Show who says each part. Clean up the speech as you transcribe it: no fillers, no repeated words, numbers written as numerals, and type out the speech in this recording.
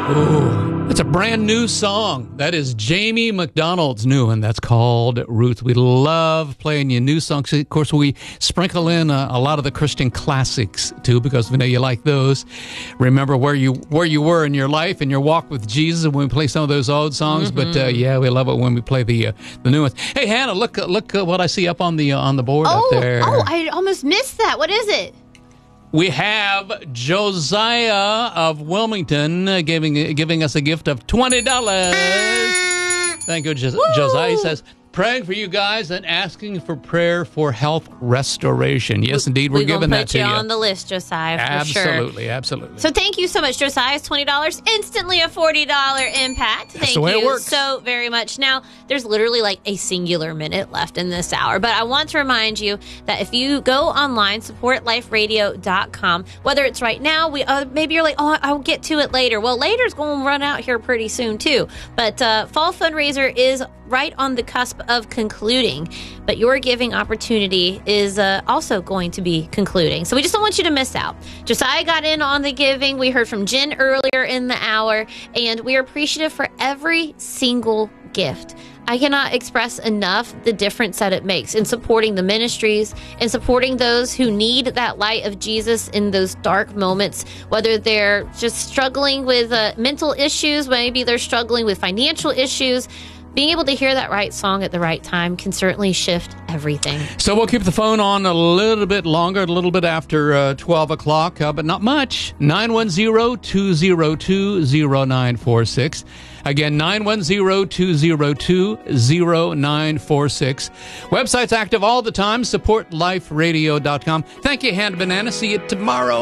Speaker 1: It's a brand new song. That is Jamie McDonald's new one. That's called Ruth. We love playing you new songs. Of course, we sprinkle in a lot of the Christian classics, too, because we know you like those. Remember where you were in your life and your walk with Jesus when we play some of those old songs. Mm-hmm. But, we love it when we play the new ones. Hey, Hannah, look what I see up on the board up there.
Speaker 2: Oh, I almost missed that. What is it?
Speaker 1: We have Josiah of Wilmington giving us a gift of $20. Thank you, Josiah. He says, praying for you guys and asking for prayer for health restoration. Yes, indeed, we're giving that to you.
Speaker 2: We're going to put you on the list, Josiah, for sure.
Speaker 1: Absolutely.
Speaker 2: So thank you so much, Josiah. It's $20, instantly a $40 impact.
Speaker 1: That's the way it works.
Speaker 2: So very much. Now, there's literally like a singular minute left in this hour, but I want to remind you that if you go online, supportliferadio.com, whether it's right now, maybe you're like, I'll get to it later. Well, later's going to run out here pretty soon, too. But fall fundraiser is right on the cusp of concluding, but your giving opportunity is also going to be concluding. So we just don't want you to miss out. Josiah got in on the giving. We heard from Jen earlier in the hour, and we are appreciative for every single gift. I cannot express enough the difference that it makes in supporting the ministries and supporting those who need that light of Jesus in those dark moments, whether they're just struggling with mental issues, maybe they're struggling with financial issues. Being able to hear that right song at the right time can certainly shift everything.
Speaker 1: So we'll keep the phone on a little bit longer, a little bit after 12 o'clock, but not much. 910-202-0946. Again, 910-202-0946. Website's active all the time, supportliferadio.com. Thank you, Hannah Banana. See you tomorrow.